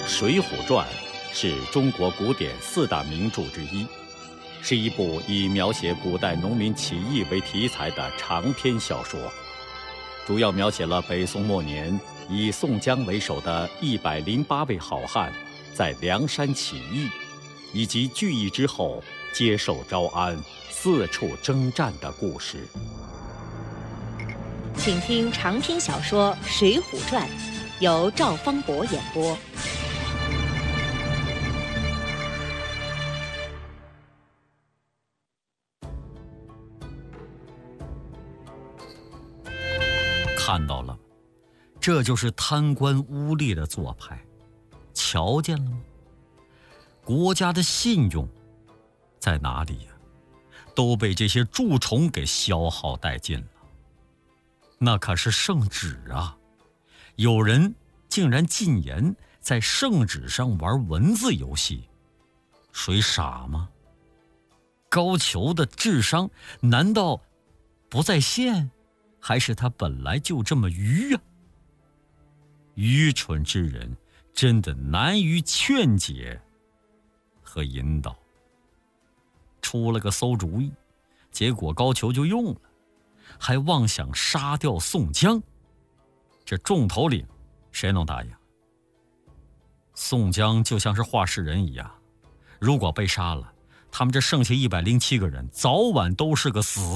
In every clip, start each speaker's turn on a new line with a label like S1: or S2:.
S1: 水浒传》是中国古典4大名著之一，是一部以描写古代农民起义为题材的长篇小说，主要描写了北宋末年以宋江为首的108位好汉在梁山起义，以及聚义之后接受招安、四处征战的故事。
S2: 请听长篇小说《水浒传》，由赵方博演播。
S3: 看到了，这就是贪官污吏的做派，瞧见了吗？国家的信用在哪里呀？都被这些蛀虫给消耗殆尽了。那可是圣旨啊！有人竟然禁言在圣旨上玩文字游戏，谁傻吗？高俅的智商难道不在线？还是他本来就这么愚啊？愚蠢之人真的难于劝解和引导。出了个馊主意，结果高俅就用了，还妄想杀掉宋江。这众头领谁能答应？宋江就像是话事人一样，如果被杀了，他们这剩下107个人早晚都是个死。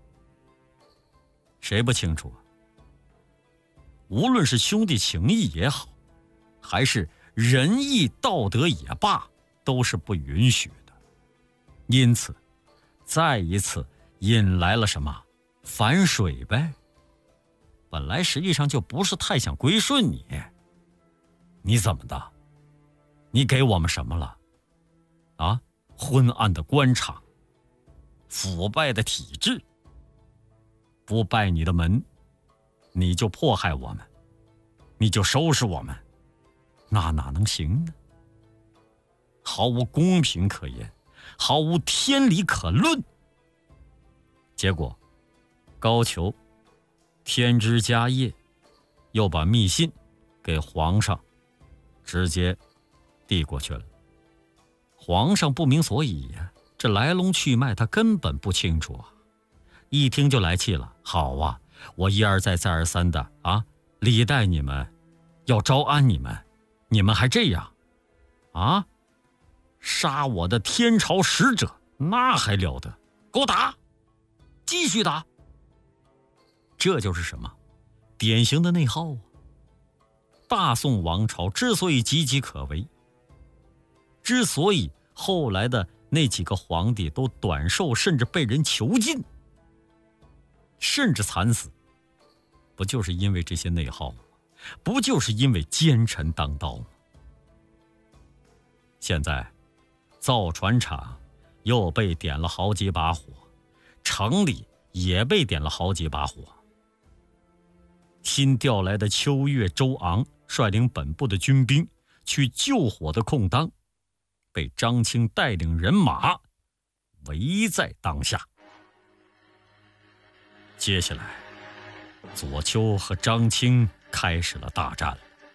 S3: 谁不清楚啊？无论是兄弟情谊也好，还是仁义道德也罢，都是不允许的。因此再一次引来了什么反水呗。本来实际上就不是太想归顺你，你怎么的？你给我们什么了？啊，昏暗的官场，腐败的体制，不拜你的门，你就迫害我们，你就收拾我们，那哪能行呢？毫无公平可言，毫无天理可论。结果高俅添枝加叶，又把密信给皇上直接递过去了。皇上不明所以呀，这来龙去脉他根本不清楚啊，一听就来气了。好啊，我一而再再而三的礼待你们，要招安你们，你们还这样啊？杀我的天朝使者，那还了得？给我打，继续打。这就是什么？典型的内耗啊！大宋王朝之所以岌岌可危，之所以后来的那几个皇帝都短寿，甚至被人囚禁，甚至惨死，不就是因为这些内耗吗？不就是因为奸臣当道吗？现在造船厂又被点了好几把火，城里也被点了好几把火。新调来的秋月、周昂率领本部的军兵去救火的空当，被张青带领人马围在当下。接下来左丘和张青开始了大战。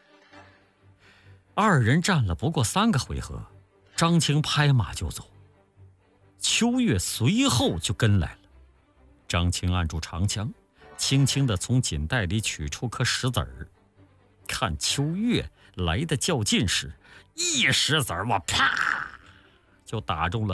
S3: 二人战了不过3个回合，张青拍马就走，秋月随后就跟来了。张青按住长枪，轻轻地从锦袋里取出颗石子儿，看秋月来的较近时，一石子儿啪就打中了